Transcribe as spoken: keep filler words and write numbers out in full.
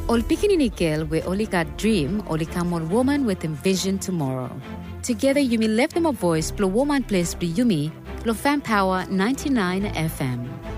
Ol pikinini girl we only got dream, only come on woman with envision tomorrow. Together you may left them a voice, blow woman place be yumi, blow fan power ninety-nine F M.